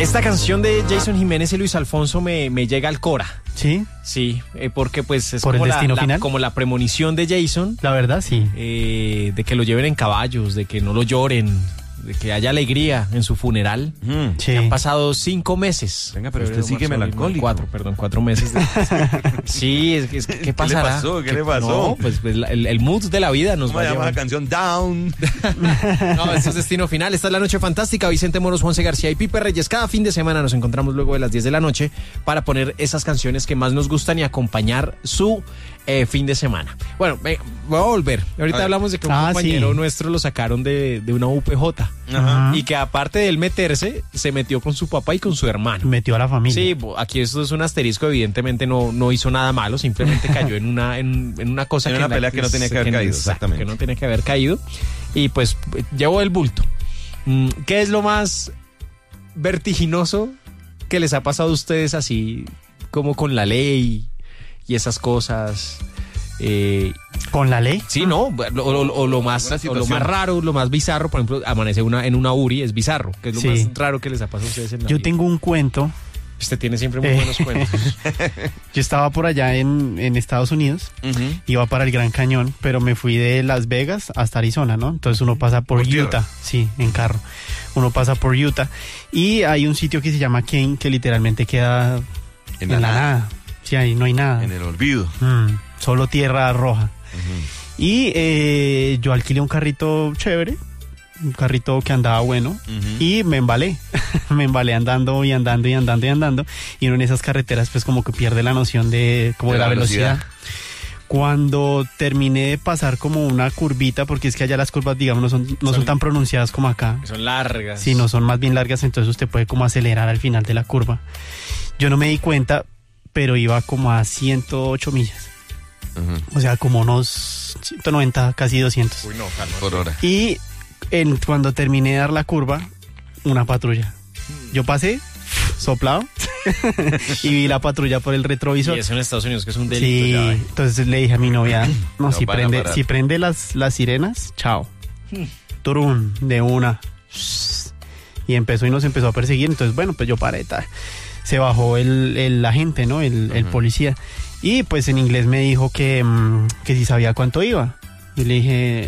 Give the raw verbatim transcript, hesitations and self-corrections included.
Esta canción de Jason Jiménez y Luis Alfonso me, me llega al cora. ¿Sí? Sí, eh, porque pues es ¿Por como, el la, destino la, final? como la premonición de Jason. La verdad, sí. Eh, de que lo lleven en caballos, de que no lo lloren, de que haya alegría en su funeral. Mm, sí. Han pasado cinco meses. Venga, pero Febrero, usted sigue marzo, abril, melancólico. Cuatro, perdón, cuatro meses. De... sí, es, es, ¿qué pasará? ¿Qué le pasó? ¿Qué le pasó? No, pues, pues el, el mood de la vida nos ¿Cómo va a se llama llevar. la canción? Down. No, esto es Destino Final. Esta es La Noche Fantástica. Vicente Moros, Juanse García y Pipe Reyes. Cada fin de semana nos encontramos luego de las diez de la noche para poner esas canciones que más nos gustan y acompañar su eh, fin de semana. Bueno, venga, voy a volver. Ahorita A hablamos de que un Ah, compañero sí. nuestro lo sacaron de, de una U P J. Ajá. Y que aparte de él meterse, se metió con su papá y con su hermano. Metió a la familia. Sí, bo- aquí esto es un asterisco, evidentemente no, no hizo nada malo, simplemente cayó en una, en, en una cosa En una la- pelea que no tenía que haber caído, exacto, exactamente. que no tenía que haber caído, y pues llevó el bulto. Mm, ¿Qué es lo más vertiginoso que les ha pasado a ustedes así, como con la ley y esas cosas? Eh, ¿Con la ley? sí, ¿no? O, o- o lo más, Una o lo situación. más raro, lo más bizarro, por ejemplo, amanece una, en una U R I, es bizarro, que es lo Sí. más raro que les ha pasado a ustedes en la Yo vida. tengo un cuento. Usted tiene siempre muy Eh. buenos cuentos. Yo estaba por allá en, en Estados Unidos. Ujú. Iba para el Gran Cañón, pero me fui de Las Vegas hasta Arizona, ¿no? Entonces uno pasa por, Por tierra. Utah, sí, en carro. Uno pasa por Utah y hay un sitio que se llama Kane que literalmente queda en, la nada. Sí, ahí no hay nada. En el olvido. Mm, solo tierra roja. Y eh, yo alquilé un carrito chévere, un carrito que andaba bueno, Ujú. y me embalé, me embalé andando y andando y andando y andando, y uno en esas carreteras pues como que pierde la noción de, como De de la la velocidad. velocidad. Cuando terminé de pasar como una curvita, porque es que allá las curvas digamos no son, no son, Son- tan pronunciadas como acá, Son largas. sí, no son más bien largas, entonces usted puede como acelerar al final de la curva. Yo no me di cuenta, pero iba como a ciento ocho millas. Ujú. O sea, como unos ciento noventa, casi doscientos. Uy, no, calma. Por hora. Y en, cuando terminé de dar la curva, una patrulla. Yo pasé, soplado, y vi la patrulla por el retrovisor. Y eso en Estados Unidos, que es un delito. Sí, ya, ¿eh? entonces le dije a mi novia, no, No si van a prende, parar. si prende las, las sirenas, chao. Turun, de una. Y empezó y nos empezó a perseguir, entonces bueno, pues yo paré, ta. Se bajó el, el agente, ¿no? El, el Ujú. policía. Y pues en inglés me dijo que, mm, que si sabía cuánto iba. Y le dije,